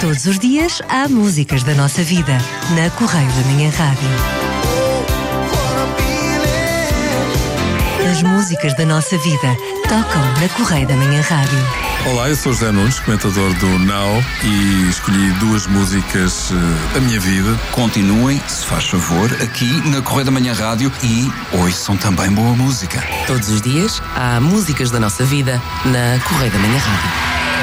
Todos os dias há músicas da nossa vida na Correio da Manhã Rádio. As músicas da nossa vida tocam na Correio da Manhã Rádio. Olá, eu sou José Nunes, comentador do Now, e escolhi duas músicas da minha vida. Continuem, se faz favor, aqui na Correio da Manhã Rádio e ouçam também boa música. Todos os dias há músicas da nossa vida na Correio da Manhã Rádio.